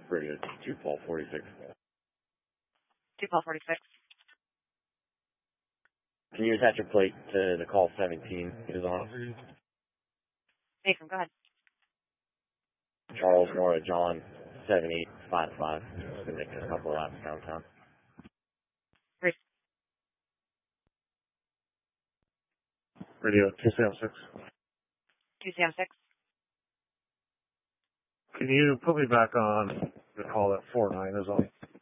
Radio 2 Paul 46. 2 Paul 46. Can you attach your plate to the call 17 is on? Nathan, go ahead. Charles Nora John 7855. Just been making a couple of laps downtown. Radio 276. 276. Can you put me back on the call that 49 is on?